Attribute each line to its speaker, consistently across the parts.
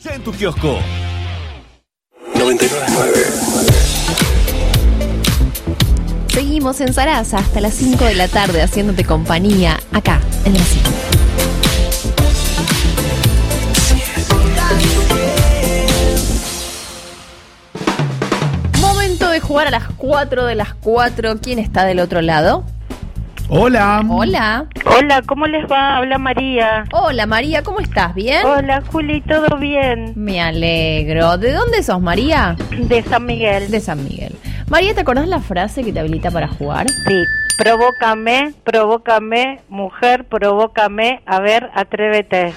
Speaker 1: Ya en tu kiosco.
Speaker 2: 99.9.
Speaker 3: Seguimos en Sarasa hasta las 5 de la tarde haciéndote compañía acá en la 5. Momento de jugar a las 4 de las 4. ¿Quién está del otro lado?
Speaker 4: Hola.
Speaker 3: Hola.
Speaker 5: Hola, ¿cómo les va? Habla María.
Speaker 3: Hola María, ¿cómo estás? ¿Bien?
Speaker 5: Hola, Juli, ¿todo bien?
Speaker 3: Me alegro. ¿De dónde sos, María?
Speaker 5: De San Miguel.
Speaker 3: De San Miguel. María, ¿te acordás la frase que te habilita para jugar?
Speaker 5: Sí. Provócame, mujer, provócame, a ver, atrévete.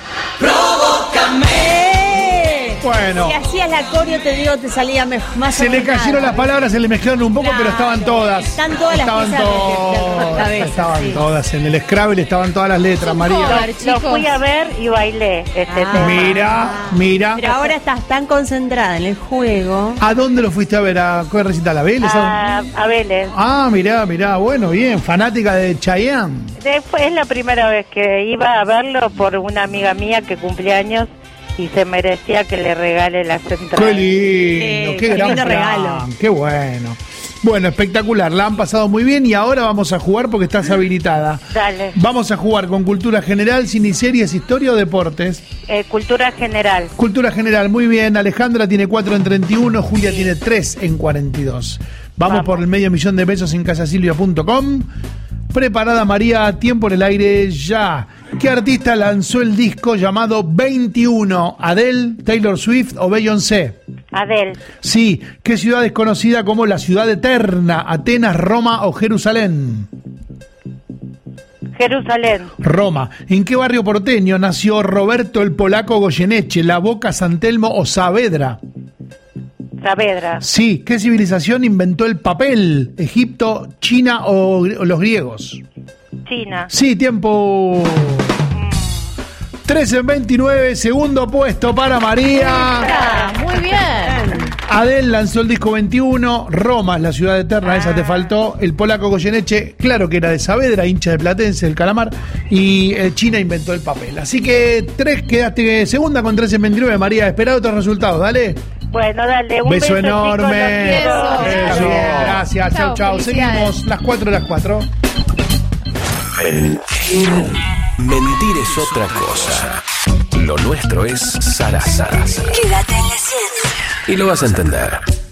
Speaker 4: Bueno,
Speaker 6: Si hacías la coreo, te digo, te salía más
Speaker 4: se le cayeron las palabras, se le mezclaron un poco,
Speaker 6: Claro.
Speaker 4: pero estaban todas.
Speaker 6: Están todas las
Speaker 4: estaban
Speaker 6: piezas
Speaker 4: todas,
Speaker 6: de
Speaker 4: estaban
Speaker 6: sí.
Speaker 4: todas. En el Scrabble estaban todas las letras, María.
Speaker 3: A ver,
Speaker 5: Lo
Speaker 3: chicos.
Speaker 5: fui a ver y bailé este tema.
Speaker 4: Mira.
Speaker 6: Pero ahora estás tan concentrada en el juego.
Speaker 4: ¿A dónde lo fuiste a ver? ¿A qué recital? ¿A Vélez?
Speaker 5: A Vélez.
Speaker 4: Mirá, bueno, bien, fanática de Chayanne.
Speaker 5: Es la primera vez que iba a verlo por una amiga mía que cumplía años y se merecía que le regale las entradas.
Speaker 4: Qué lindo, qué gran
Speaker 6: lindo
Speaker 4: plan,
Speaker 6: regalo.
Speaker 4: qué bueno. Bueno, espectacular, la han pasado muy bien y ahora vamos a jugar porque estás habilitada.
Speaker 5: Dale.
Speaker 4: Vamos a jugar con cultura general, cine y series, historia o deportes.
Speaker 5: Cultura general.
Speaker 4: Cultura general, muy bien. Alejandra tiene 4 en 31, Julia tiene 3 en 42. Vamos por el $500,000 de pesos en casasilvia.com. Preparada María, tiempo en el aire ya. ¿Qué artista lanzó el disco llamado 21? ¿Adele, Taylor Swift o Beyoncé?
Speaker 5: Adele.
Speaker 4: Sí. ¿Qué ciudad es conocida como la ciudad eterna? ¿Atenas, Roma o Jerusalén?
Speaker 5: Jerusalén.
Speaker 4: Roma. ¿En qué barrio porteño nació Roberto el Polaco Goyeneche? ¿La Boca, San Telmo o Saavedra?
Speaker 5: Saavedra.
Speaker 4: Sí. ¿Qué civilización inventó el papel? ¿Egipto, China o los griegos?
Speaker 5: China.
Speaker 4: Sí, tiempo. 3 en 29, segundo puesto para María.
Speaker 3: Ah, muy bien.
Speaker 4: Adele lanzó el disco 21, Roma es la ciudad eterna, esa te faltó. El Polaco Goyeneche, claro que era de Saavedra, hincha de Platense, el Calamar. Y China inventó el papel. Así que quedaste segunda con 3 en 29, María. Espera otros resultados, dale.
Speaker 5: Bueno, dale, un
Speaker 4: Beso
Speaker 5: beso,
Speaker 4: enorme.
Speaker 5: chicos, los quiero.
Speaker 4: Eso. Gracias, chau, chau.
Speaker 3: Felicidades.
Speaker 4: Seguimos las 4 de las 4.
Speaker 2: Mentir es otra cosa. Lo nuestro es Sarasa.
Speaker 7: Quédate en la 100.
Speaker 2: Y lo vas a entender.